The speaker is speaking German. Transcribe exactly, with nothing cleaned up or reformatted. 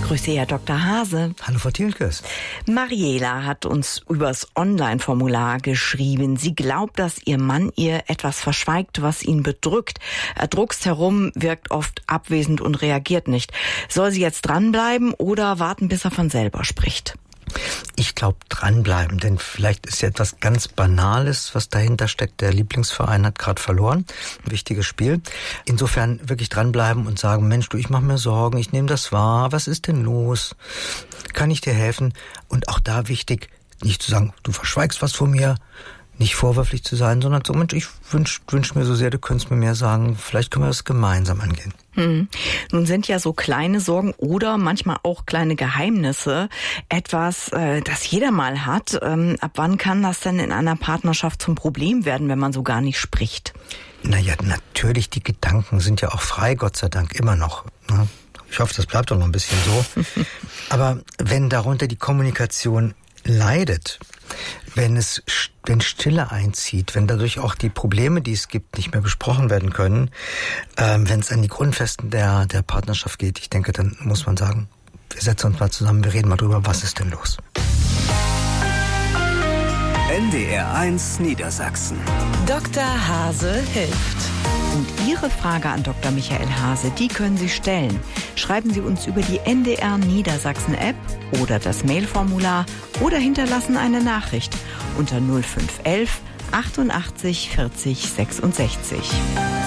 Grüße, Herr Doktor Hase. Hallo, Frau Thielkes. Mariela hat uns übers Online-Formular geschrieben. Sie glaubt, dass ihr Mann ihr etwas verschweigt, was ihn bedrückt. Er druckst herum, wirkt oft abwesend und reagiert nicht. Soll sie jetzt dranbleiben oder warten, bis er von selber spricht? Ich glaube, dranbleiben, denn vielleicht ist ja etwas ganz Banales, was dahinter steckt. Der Lieblingsverein hat gerade verloren. Ein wichtiges Spiel. Insofern wirklich dranbleiben und sagen, Mensch, du, ich mache mir Sorgen, ich nehme das wahr. Was ist denn los? Kann ich dir helfen? Und auch da wichtig, nicht zu sagen, du verschweigst was von mir, nicht vorwürflich zu sein, sondern so, Mensch, ich wünsch, wünsch mir so sehr, du könntest mir mehr sagen, vielleicht können wir das gemeinsam angehen. Hm. Nun sind ja so kleine Sorgen oder manchmal auch kleine Geheimnisse etwas, äh, das jeder mal hat. Ähm, ab wann kann das denn in einer Partnerschaft zum Problem werden, wenn man so gar nicht spricht? Naja, natürlich, die Gedanken sind ja auch frei, Gott sei Dank, immer noch. Ne? Ich hoffe, das bleibt doch noch ein bisschen so. Aber wenn darunter die Kommunikation leidet, wenn es, wenn Stille einzieht, wenn dadurch auch die Probleme, die es gibt, nicht mehr besprochen werden können, ähm, wenn es an die Grundfesten der, der Partnerschaft geht, ich denke, dann muss man sagen, wir setzen uns mal zusammen, wir reden mal drüber, was ist denn los? N D R eins Niedersachsen. Doktor Hase hilft. Und Ihre Frage an Doktor Michael Hase, die können Sie stellen. Schreiben Sie uns über die N D R Niedersachsen App oder das Mailformular oder hinterlassen eine Nachricht unter null fünf eins eins achtundachtzig vierzig sechsundsechzig.